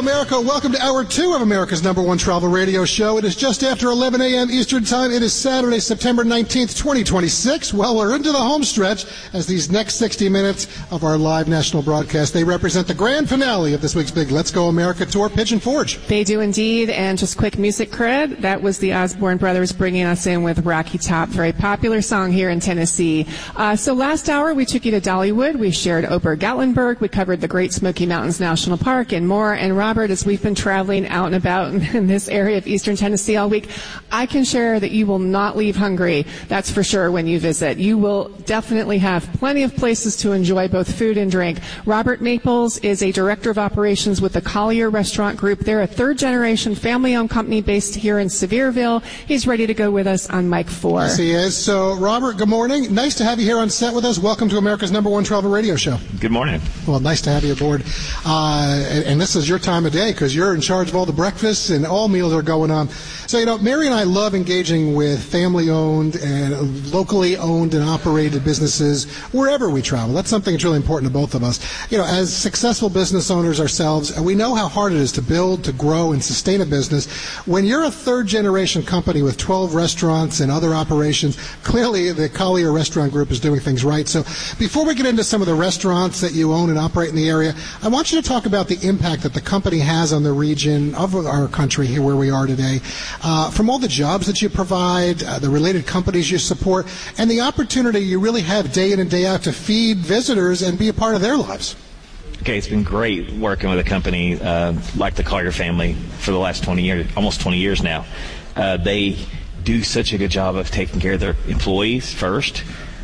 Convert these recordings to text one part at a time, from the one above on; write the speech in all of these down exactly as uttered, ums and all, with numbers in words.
America. Welcome to hour two of America's number one travel radio show. It is just after eleven a.m. Eastern Time. It is Saturday, September nineteenth, twenty twenty-six. Well, we're into the home stretch as these next sixty minutes of our live national broadcast, they represent the grand finale of this week's big Let's Go America tour, Pigeon Forge. They do indeed. And just quick music cred, that was the Osborne Brothers bringing us in with Rocky Top. Very popular song here in Tennessee. Uh, so last hour, we took you to Dollywood. We shared Ober-Gatlinburg. We covered the Great Smoky Mountains National Park and more. And Robert, as we've been traveling out and about in, in this area of eastern Tennessee all week, I can share that you will not leave hungry. That's for sure when you visit. You will definitely have plenty of places to enjoy both food and drink. Robert Maples is a director of operations with the Collier Restaurant Group. They're a third-generation family-owned company based here in Sevierville. He's ready to go with us on mic four. Yes, he is. So, Robert, good morning. Nice to have you here on set with us. Welcome to America's number one travel radio show. Good morning. Well, nice to have you aboard. Uh, and, and this is your time of day because you're in charge of all the breakfasts and all meals are going on. So, you know, Mary and I love engaging with family-owned and locally owned and operated businesses wherever we travel. That's something that's really important to both of us. You know, as successful business owners ourselves, we know how hard it is to build, to grow, and sustain a business. When you're a third-generation company with twelve restaurants and other operations, clearly the Collier Restaurant Group is doing things right. So before we get into some of the restaurants that you own and operate in the area, I want you to talk about the impact that the company has on the region of our country here where we are today, uh, from all the jobs that you provide, uh, the related companies you support, and the opportunity you really have day in and day out to feed visitors and be a part of their lives. Okay, it's been great working with a company uh, like the Collier family for the last twenty years, almost twenty years now. Uh, they do such a good job of taking care of their employees first,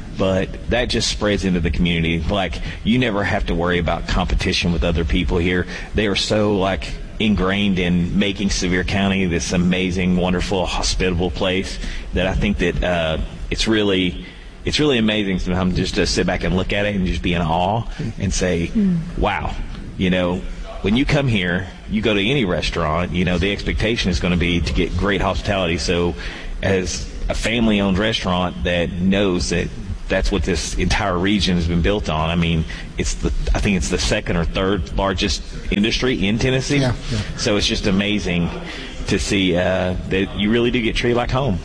but that just spreads into the community. Like, you never have to worry about competition with other people here. They are so, like, ingrained in making Sevier County this amazing, wonderful, hospitable place that I think that uh, it's really... It's really amazing sometimes just to sit back and look at it and just be in awe and say, wow, you know, when you come here, you go to any restaurant, you know, the expectation is going to be to get great hospitality. So as a family-owned restaurant that knows that that's what this entire region has been built on, I mean, it's the I think it's the second or third largest industry in Tennessee. Yeah, yeah. So it's just amazing to see uh, that you really do get treated like home.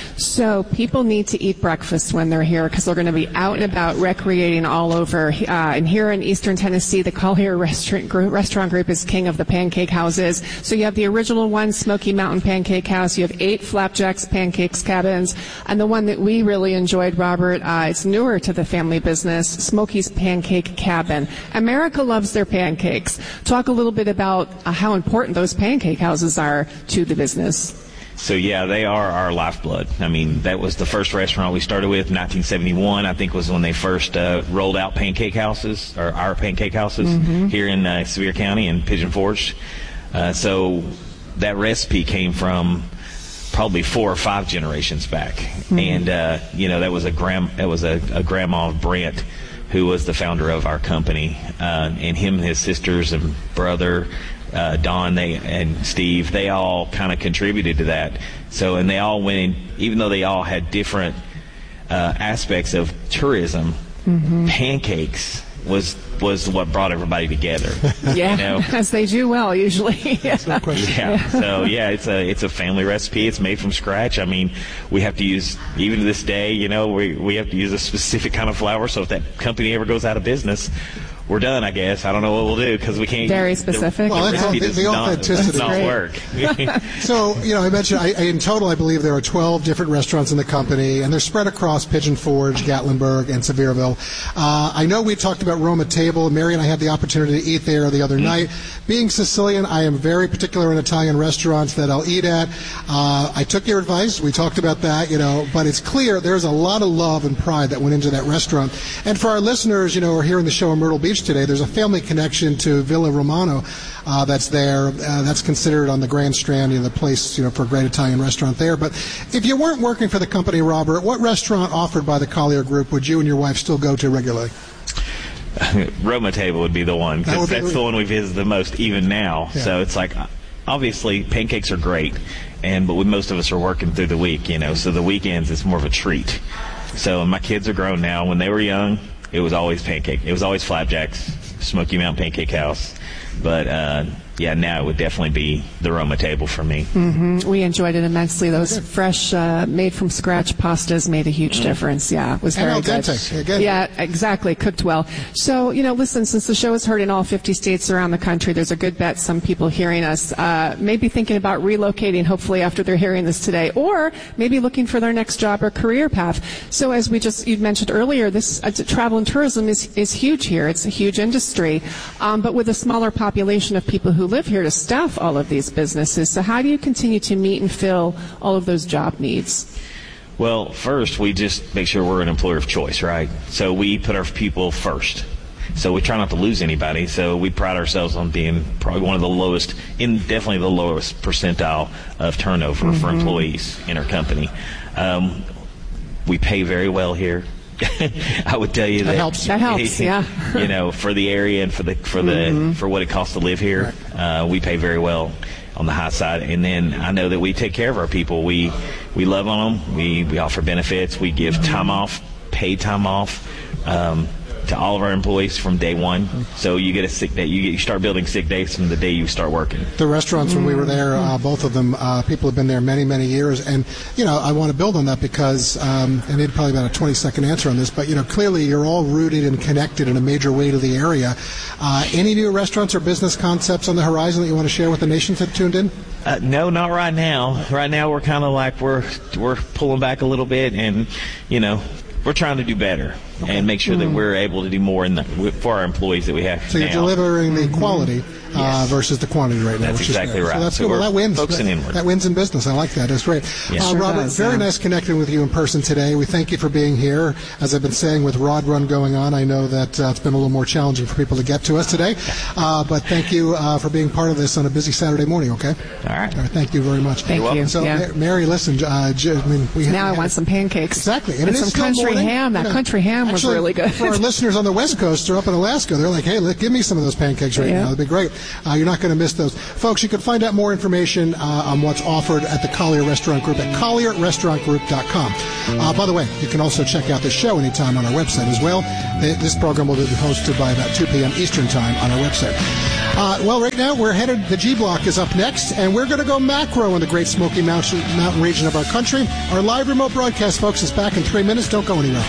So people need to eat breakfast when they're here because they're going to be out and about recreating all over. Uh, and here in eastern Tennessee, the Collier Restaurant Group, Restaurant Group is king of the pancake houses. So you have the original one, Smoky Mountain Pancake House. You have eight Flapjacks Pancakes Cabins. And the one that we really enjoyed, Robert, uh, it's newer to the family business, Smoky's Pancake Cabin. America loves their pancakes. Talk a little bit about uh, how important those pancake houses are to the business. So, yeah, they are our lifeblood. I mean, that was the first restaurant we started with. nineteen seventy-one, I think, was when they first uh, rolled out pancake houses, or our pancake houses, mm-hmm. here in uh, Sevier County in Pigeon Forge. Uh, so that recipe came from probably four or five generations back. Mm-hmm. And, uh, you know, that was a gram- that was a, a grandma of Brent, who was the founder of our company. Uh, and him and his sisters and brother, Uh, Don they and Steve, they all kind of contributed to that. So, and they all went in, even though they all had different uh, aspects of tourism, mm-hmm. pancakes was was what brought everybody together. Yeah, you know? As they do well usually. Yeah. No question. Yeah. yeah. So yeah, it's a it's a family recipe. It's made from scratch. I mean, we have to use, even to this day, you know, we we have to use a specific kind of flour. So if that company ever goes out of business, we're done, I guess. I don't know what we'll do because we can't. Very specific. The, well, the that's all, the, does the not, authenticity does not work. So, you know, I mentioned, I, in total, I believe there are twelve different restaurants in the company, and they're spread across Pigeon Forge, Gatlinburg, and Sevierville. Uh, I know we talked about Roma Table. Mary and I had the opportunity to eat there the other mm. night. Being Sicilian, I am very particular in Italian restaurants that I'll eat at. Uh, I took your advice. We talked about that, you know, but it's clear there's a lot of love and pride that went into that restaurant. And for our listeners, you know, who are here in the show in Myrtle Beach today, there's a family connection to Villa Romano uh, that's there. Uh, that's considered on the Grand Strand, you know, the place, you know, for a great Italian restaurant there. But if you weren't working for the company, Robert, what restaurant offered by the Collier Group would you and your wife still go to regularly? Roma Table would be the one, because that that's be the one we visit the most even now. Yeah. So it's like, obviously pancakes are great, and but we, most of us are working through the week, you know, so the weekends it's more of a treat. So my kids are grown now. When they were young, it was always pancake. It was always Flapjacks, Smoky Mountain Pancake House. But uh, yeah, now it would definitely be the Roma table for me. Mm-hmm. We enjoyed it immensely. Those fresh, uh, made from scratch pastas made a huge mm-hmm. difference. Yeah, it was and very al good. dente. Again. Yeah, exactly. Cooked well. So, you know, listen, since the show is heard in all fifty states around the country, there's a good bet some people hearing us uh, may be thinking about relocating, hopefully, after they're hearing this today, or maybe looking for their next job or career path. So, as we just you mentioned earlier, this uh, travel and tourism is, is huge here. It's a huge industry, um, but with a smaller population of people who live here to staff all of these businesses. So how do you continue to meet and fill all of those job needs? Well, first, we just make sure we're an employer of choice, right? So we put our people first. So we try not to lose anybody. So we pride ourselves on being probably one of the lowest, in definitely the lowest percentile of turnover mm-hmm. for employees in our company. Um, we pay very well here. I would tell you that, that helps. That helps, yeah. You know, for the area and for the for the mm-hmm. for what it costs to live here, uh, we pay very well on the high side. And then I know that we take care of our people. We we love on them. We we offer benefits. We give time off, paid time off. Um, to all of our employees from day one. So you get a sick day. You, get, you start building sick days from the day you start working. The restaurants, when we were there, uh, both of them, uh, people have been there many, many years. And, you know, I want to build on that because um, I need probably about a twenty-second answer on this, but, you know, clearly you're all rooted and connected in a major way to the area. Uh, any new restaurants or business concepts on the horizon that you want to share with the nation that tuned in? Uh, no, not right now. Right now we're kind of like we're we're pulling back a little bit and, you know, we're trying to do better okay. and make sure that we're able to do more in the, for our employees that we have So now. You're delivering the quality yes. uh, versus the quantity right now. That's which exactly is right. So that's so good. Well, that wins. Focusing that, inward. That wins in business. I like that. That's great. Yes. Uh, Sure Robert, does, very yeah. nice connecting with you in person today. We thank you for being here. As I've been saying, with Rod Run going on, I know that uh, it's been a little more challenging for people to get to us today. Uh, but thank you uh, for being part of this on a busy Saturday morning, okay? All right. All right. Thank you very much. Thank you. So, yeah. Mary, listen, uh, I mean, we now have, I want some pancakes. Exactly. And, and some country morning. ham. That you know, country ham actually, was really good. For our listeners on the West Coast or up in Alaska, they're like, hey, look, give me some of those pancakes right yeah. now. That'd be great. Uh, you're not going to miss those. Folks, you can find out more information uh, on what's offered at the Collier Restaurant Group at collier restaurant group dot com. Uh, by the way, you can also check out the show anytime on our website as well. This program will be posted by about two p.m. Eastern Time on our website. Uh, well, right now, we're headed, the G Block is up next, and we're going to go macro in the Great Smoky Mountain, mountain region of our country. Our live remote broadcast, folks, is back in three minutes. Don't go anywhere.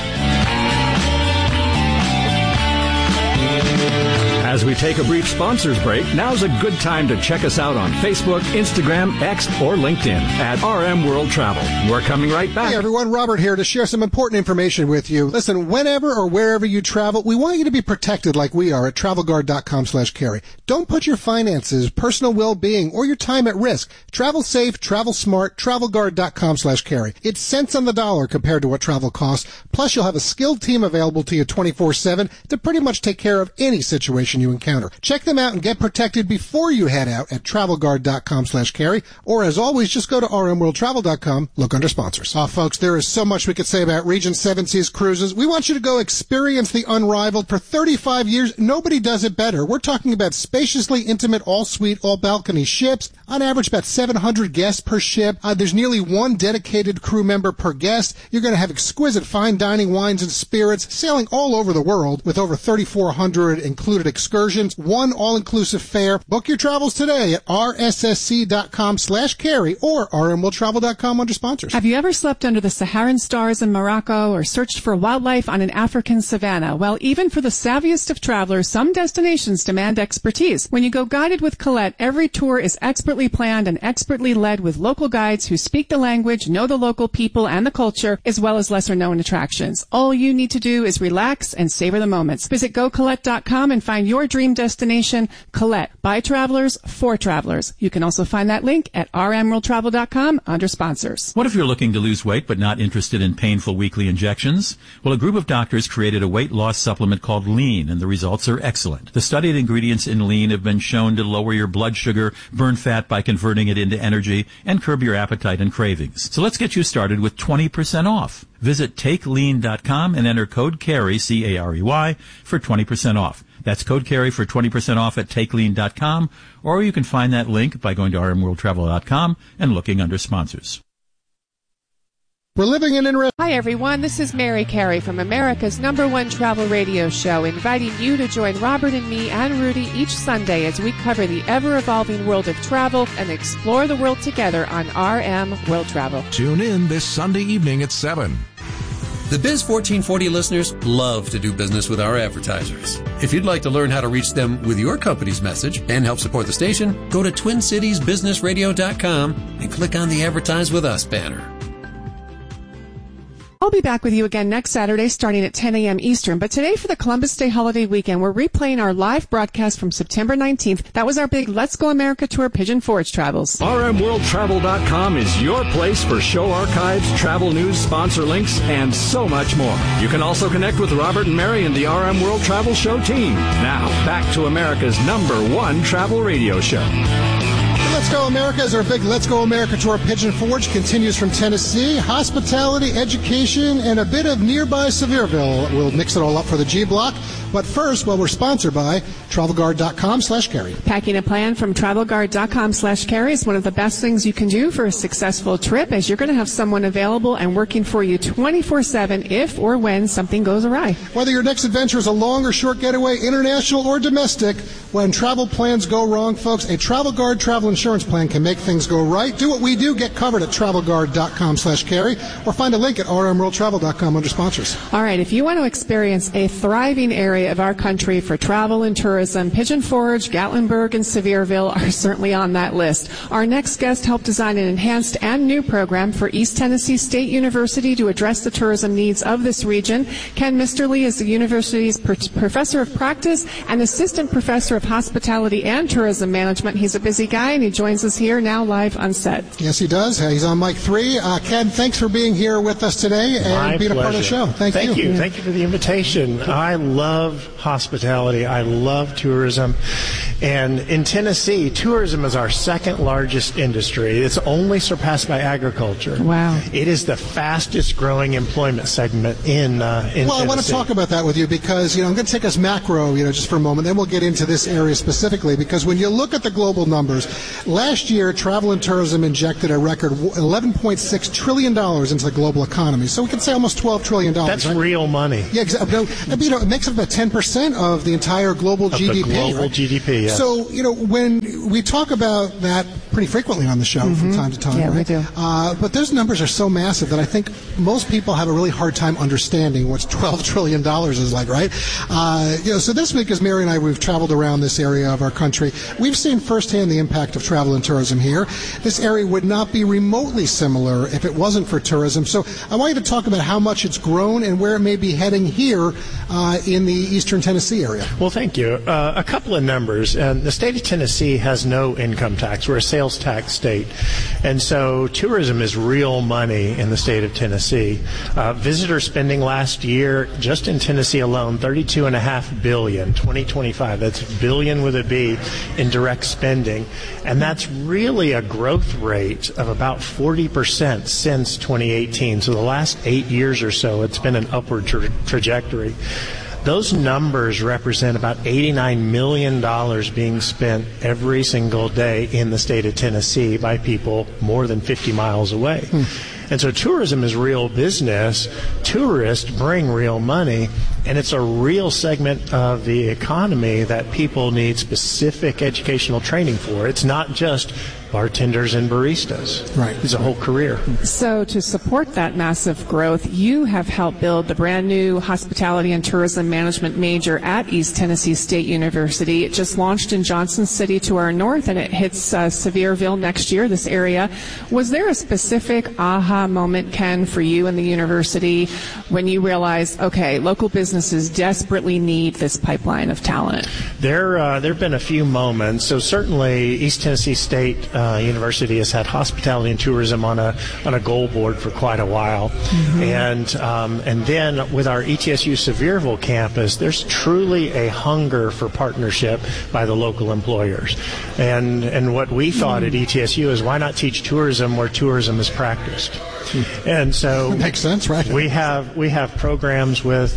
As we take a brief sponsors break, now's a good time to check us out on Facebook, Instagram, X, or LinkedIn at R M World Travel. We're coming right back. Hey everyone, Robert here to share some important information with you. Listen, whenever or wherever you travel, we want you to be protected like we are at travel guard dot com slash carry. Don't put your finances, personal well-being, or your time at risk. Travel safe, travel smart, travel guard dot com slash carry. It's cents on the dollar compared to what travel costs. Plus, you'll have a skilled team available to you twenty-four seven to pretty much take care of any situation you encounter. Check them out and get protected before you head out at travel guard dot com slash carry, or as always, just go to r m world travel dot com, look under sponsors. Oh, folks, there is so much we could say about Regent Seven Seas Cruises. We want you to go experience the unrivaled. For thirty-five years, nobody does it better. We're talking about spaciously intimate, all-suite, all-balcony ships. On average, about seven hundred guests per ship. Uh, there's nearly one dedicated crew member per guest. You're going to have exquisite fine dining, wines, and spirits, sailing all over the world with over thirty-four hundred included excursions, one all-inclusive fare. Book your travels today at r s s c dot com slash carry or r m world travel dot com under sponsors. Have you ever slept under the Saharan stars in Morocco or searched for wildlife on an African savanna? Well, even for the savviest of travelers, some destinations demand expertise. When you go guided with Colette, every tour is expertly planned and expertly led with local guides who speak the language, know the local people and the culture, as well as lesser-known attractions. All you need to do is relax and savor the moments. Visit go colette dot com and find your dream destination, Colette, by travelers, for travelers. You can also find that link at r m world travel dot com under sponsors. What if you're looking to lose weight but not interested in painful weekly injections? Well, a group of doctors created a weight loss supplement called Lean, and the results are excellent. The studied ingredients in Lean have been shown to lower your blood sugar, burn fat by converting it into energy, and curb your appetite and cravings. So let's get you started with twenty percent off. Visit take lean dot com and enter code CARRY, C A R E Y, for twenty percent off. That's code CARRY for twenty percent off at take lean dot com, or you can find that link by going to r m world travel dot com and looking under sponsors. We're living in interest. Hi, everyone. This is Mary Carey from America's number one travel radio show, inviting you to join Robert and me and Rudy each Sunday as we cover the ever-evolving world of travel and explore the world together on R M World Travel. Tune in this Sunday evening at seven. The Biz fourteen forty listeners love to do business with our advertisers. If you'd like to learn how to reach them with your company's message and help support the station, go to twin cities business radio dot com and click on the Advertise With Us banner. I'll be back with you again next Saturday starting at ten a.m. Eastern. But today for the Columbus Day holiday weekend, we're replaying our live broadcast from September nineteenth. That was our big Let's Go America Tour Pigeon Forge travels. R M world travel dot com is your place for show archives, travel news, sponsor links, and so much more. You can also connect with Robert and Mary and the R M World Travel Show team. Now, back to America's number one travel radio show. Let's Go America as our big Let's Go America Tour Pigeon Forge continues from Tennessee. Hospitality, education, and a bit of nearby Sevierville. We'll mix it all up for the G Block. But first, well, we're sponsored by travel guard dot com slash carry. Packing a plan from travel guard dot com slash carry is one of the best things you can do for a successful trip, as you're going to have someone available and working for you twenty-four seven if or when something goes awry. Whether your next adventure is a long or short getaway, international or domestic, when travel plans go wrong, folks, a Travel Guard travel insurance plan can make things go right. Do what we do. Get covered at travel guard dot com slash carry or find a link at r m world travel dot com under sponsors. All right, if you want to experience a thriving area of our country for travel and tourism, Pigeon Forge, Gatlinburg, and Sevierville are certainly on that list. Our next guest helped design an enhanced and new program for East Tennessee State University to address the tourism needs of this region. Ken Misterly is the university's per- professor of practice and assistant professor of hospitality and tourism management. He's a busy guy, and he joins us here now live on set. Yes, he does. He's on mic three. Uh, Ken, thanks for being here with us today and My being pleasure. a part of the show. Thank, Thank you. you. Thank you for the invitation. I love hospitality. I love tourism. And in Tennessee, tourism is our second largest industry. It's only surpassed by agriculture. Wow. It is the fastest growing employment segment in, uh, in Well, Tennessee. I want to talk about that with you because, you know, I'm going to take us macro, you know, just for a moment. Then we'll get into this area specifically because when you look at the global numbers, last year, travel and tourism injected a record eleven point six trillion dollars into the global economy. So we can say almost twelve trillion dollars. That's right? real money. Yeah, exactly. You know, it makes up about ten percent of the entire global Of G D P. the global right? G D P, yes. So, you know, when we talk about that pretty frequently on the show mm-hmm. from time to time, yeah, right? we do. Uh, but those numbers are so massive that I think most people have a really hard time understanding what twelve trillion dollars is like, right? Uh, you know, so this week, as Mary and I, we've traveled around this area of our country, we've seen firsthand the impact of travel and tourism here. This area would not be remotely similar if it wasn't for tourism. So I want you to talk about how much it's grown and where it may be heading here uh, in the eastern Tennessee area. Well, thank you. Uh, a couple of numbers. Um, the state of Tennessee has no income tax. We're a sales tax state. And so tourism is real money in the state of Tennessee. Uh, visitor spending last year, just in Tennessee alone, thirty-two point five billion dollars, twenty twenty-five. That's billion with a B in direct spending. And that's really a growth rate of about forty percent since twenty eighteen. So the last eight years or so, it's been an upward tra- trajectory. Those numbers represent about eighty-nine million dollars being spent every single day in the state of Tennessee by people more than fifty miles away. Hmm. And so tourism is real business. Tourists bring real money, and it's a real segment of the economy that people need specific educational training for. It's not just bartenders and baristas. Right. It's a whole career. So to support that massive growth, you have helped build the brand new hospitality and tourism management major at East Tennessee State University. It just launched in Johnson City to our north, and it hits uh, Sevierville next year, this area. Was there a specific aha moment, Ken, for you and the university when you realized, okay, local businesses desperately need this pipeline of talent? There uh, there have been a few moments. So certainly East Tennessee State Uh, University has had hospitality and tourism on a on a goal board for quite a while, mm-hmm. and um, and then with our E T S U Sevierville campus, there's truly a hunger for partnership by the local employers, and and what we thought mm-hmm. at E T S U is why not teach tourism where tourism is practiced. And so that makes sense, right? We have we have programs with you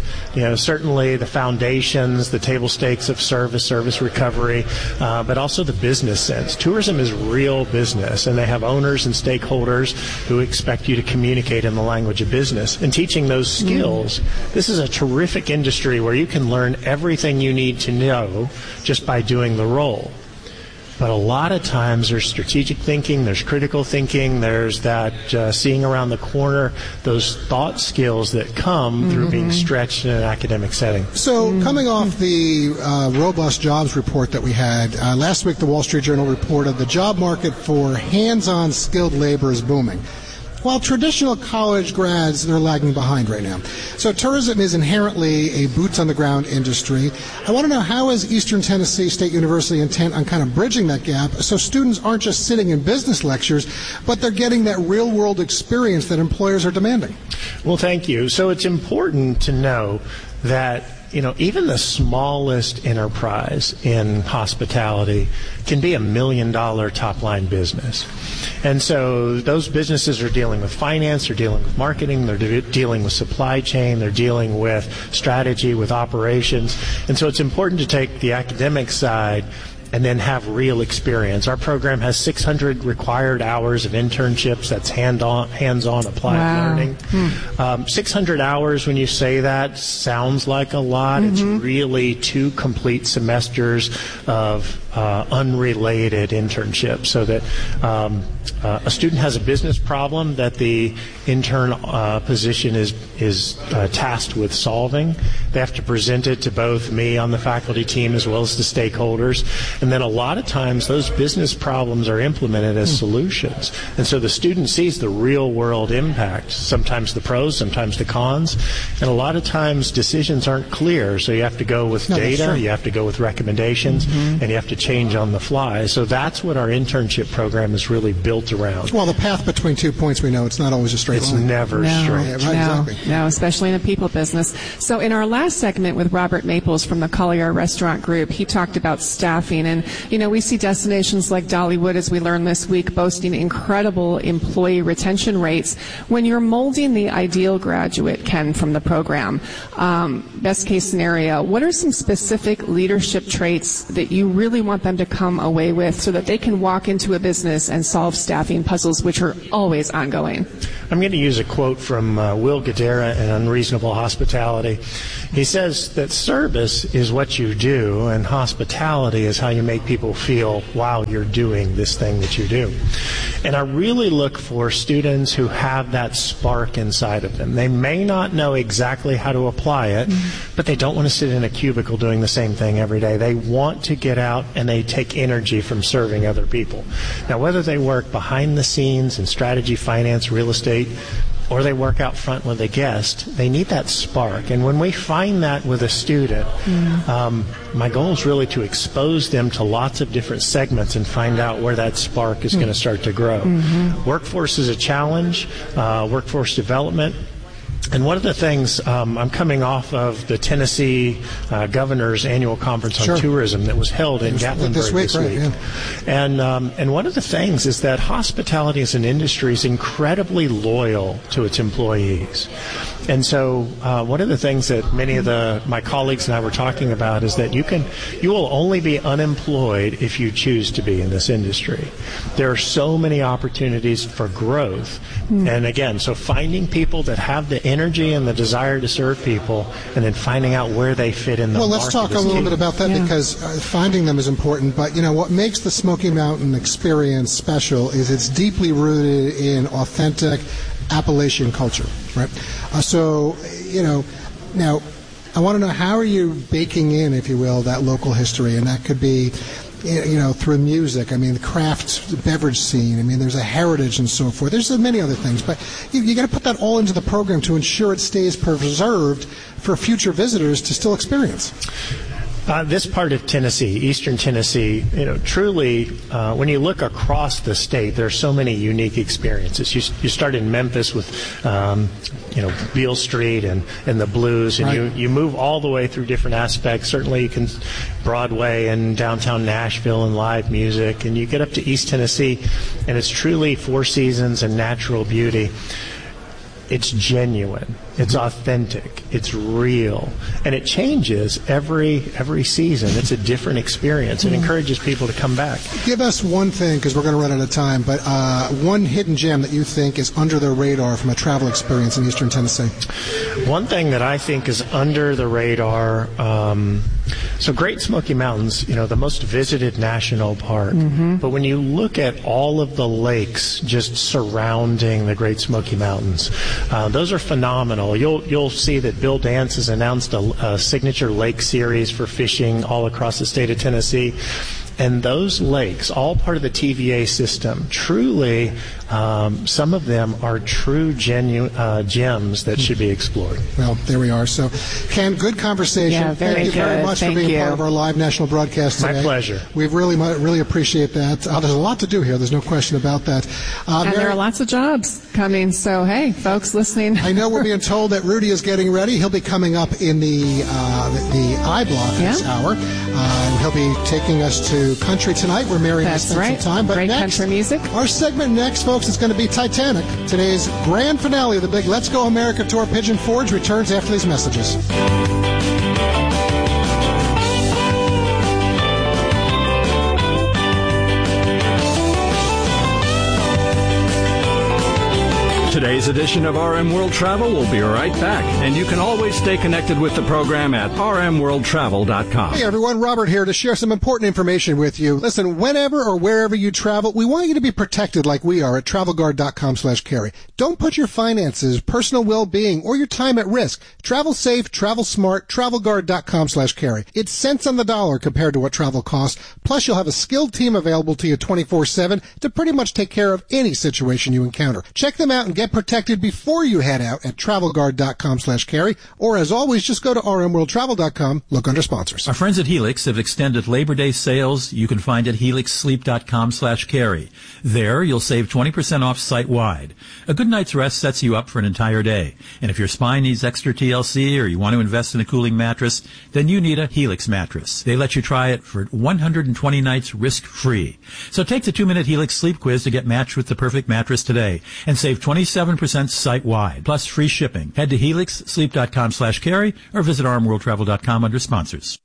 know, certainly the foundations, the table stakes of service, service recovery, uh, but also the business sense. Tourism is real business, and they have owners and stakeholders who expect you to communicate in the language of business. And teaching those skills, mm. this is a terrific industry where you can learn everything you need to know just by doing the role. But a lot of times there's strategic thinking, there's critical thinking, there's that uh, seeing around the corner, those thought skills that come mm-hmm. through being stretched in an academic setting. So mm-hmm. coming off the uh, robust jobs report that we had, uh, last week the Wall Street Journal reported the job market for hands-on skilled labor is booming. While traditional college grads, they're lagging behind right now. So tourism is inherently a boots-on-the-ground industry. I want to know, how is Eastern Tennessee State University intent on kind of bridging that gap so students aren't just sitting in business lectures, but they're getting that real-world experience that employers are demanding? Well, thank you. So it's important to know that, you know, even the smallest enterprise in hospitality can be a million dollar top line business. And so those businesses are dealing with finance, they're dealing with marketing, they're de- dealing with supply chain, they're dealing with strategy, with operations. And so it's important to take the academic side and then have real experience. Our program has six hundred required hours of internships. That's hand-on, hands-on applied wow. learning. Hmm. Um, six hundred hours, when you say that, sounds like a lot. Mm-hmm. It's really two complete semesters of uh, unrelated internships, so that um, uh, a student has a business problem that the intern uh, position is is uh, tasked with solving. They have to present it to both me on the faculty team as well as the stakeholders. And then a lot of times those business problems are implemented as solutions. And so the student sees the real world impact, sometimes the pros, sometimes the cons. And a lot of times decisions aren't clear. So you have to go with no, data, you have to go with recommendations, mm-hmm. and you have to change on the fly. So that's what our internship program is really built around. Well, the path between two points, we know it's not always a straight it's line. It's never no, straight. Yeah, right, no, exactly. no, especially in a people business. So in our last segment with Robert Maples from the Collier Restaurant Group, he talked about staffing. And, you know, we see destinations like Dollywood, as we learned this week, boasting incredible employee retention rates. When you're molding the ideal graduate, Ken, from the program, um, best case scenario, what are some specific leadership traits that you really want them to come away with so that they can walk into a business and solve staffing puzzles, which are always ongoing? I'm going to use a quote from uh, Will Guidara in Unreasonable Hospitality. He says that service is what you do, and hospitality is how you make people feel while you're doing this thing that you do. And I really look for students who have that spark inside of them. They may not know exactly how to apply it, mm-hmm. but they don't want to sit in a cubicle doing the same thing every day. They want to get out, and they take energy from serving other people. Now, whether they work behind the scenes in strategy, finance, real estate, or they work out front with a guest, they need that spark. And when we find that with a student, mm. um, my goal is really to expose them to lots of different segments and find out where that spark is mm. going to start to grow. Mm-hmm. Workforce is a challenge, uh, workforce development. And one of the things, um, I'm coming off of the Tennessee uh, Governor's Annual Conference on sure. Tourism that was held in Gatlinburg this week. This right, week. Yeah. And um, and one of the things is that hospitality as an industry is incredibly loyal to its employees. And so uh, one of the things that many of the my colleagues and I were talking about is that you can you will only be unemployed if you choose to be in this industry. There are so many opportunities for growth. Mm. And again, so finding people that have the energy and the desire to serve people, and then finding out where they fit in the well, market. Well, let's talk a little key. bit about that yeah. because uh, finding them is important. But, you know, what makes the Smoky Mountain experience special is it's deeply rooted in authentic Appalachian culture, right? Uh, so, you know, now I want to know, how are you baking in, if you will, that local history? And that could be, you know, through music. I mean, the craft beverage scene. I mean, there's a heritage and so forth. There's many other things, but you, you got to put that all into the program to ensure it stays preserved for future visitors to still experience. Uh, this part of Tennessee, eastern Tennessee, you know, truly, uh, when you look across the state, there are so many unique experiences. You, you start in Memphis with, um, you know, Beale Street and, and the blues, and right. you, you move all the way through different aspects. Certainly you can Broadway and downtown Nashville and live music, and you get up to East Tennessee, and it's truly four seasons and natural beauty. it's genuine, it's authentic, it's real, and it changes every every season. It's a different experience. It encourages people to come back. Give us one thing, because we're going to run out of time, but uh, one hidden gem that you think is under the radar from a travel experience in Eastern Tennessee. One thing that I think is under the radar, um, so Great Smoky Mountains, you know, the most visited national park, mm-hmm. but when you look at all of the lakes just surrounding the Great Smoky Mountains, uh, those are phenomenal. You'll you'll see that Bill Dance has announced a, a signature lake series for fishing all across the state of Tennessee. And those lakes, all part of the T V A system, truly, um, some of them are true genu- uh, gems that should be explored. Well, there we are. So, Ken, good conversation. Yeah, very Thank you good. very much Thank for being you. part of our live national broadcast today. My pleasure. We really, really appreciate that. Uh, there's a lot to do here. There's no question about that. Uh, and Mary, there are lots of jobs coming. So, hey, folks listening. I know we're being told that Rudy is getting ready. He'll be coming up in the uh, the, the iBlock Yeah. this hour. Uh, and he'll be taking us to Country Tonight, where Mary has That's spent right. some time. But Great next, country music. Our segment next, folks, is going to be Titanic. Today's grand finale of the big Let's Go America Tour Pigeon Forge returns after these messages. Today's edition of R M World Travel will be right back, and you can always stay connected with the program at r m world travel dot com. Hey everyone, Robert here to share some important information with you. Listen, whenever or wherever you travel, we want you to be protected like we are at travel guard dot com slash carry. Don't put your finances, personal well-being, or your time at risk. Travel safe, travel smart, travel guard dot com slash carry. It's cents on the dollar compared to what travel costs. Plus, you'll have a skilled team available to you twenty-four seven to pretty much take care of any situation you encounter. Check them out and get protected before you head out at travel guard dot com slash carry, or as always, just go to r m world travel dot com, look under sponsors. Our friends at Helix have extended Labor Day sales you can find at helix sleep dot com slash carry. There, you'll save twenty percent off site-wide. A good night's rest sets you up for an entire day. And if your spine needs extra T L C or you want to invest in a cooling mattress, then you need a Helix mattress. They let you try it for one hundred twenty nights risk-free. So take the two-minute Helix sleep quiz to get matched with the perfect mattress today and save twenty-seven percent site-wide, plus free shipping. Head to helix sleep dot com slash carry or visit r m world travel dot com under sponsors.